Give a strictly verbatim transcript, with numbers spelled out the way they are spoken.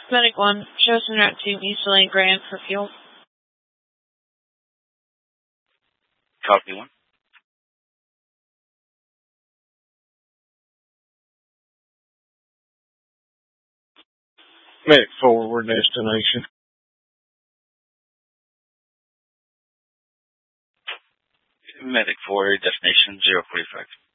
Medic one, show us en route to East Lane Grand for fuel. Copy one. Medic forward destination. Medic forward destination zero forty-five.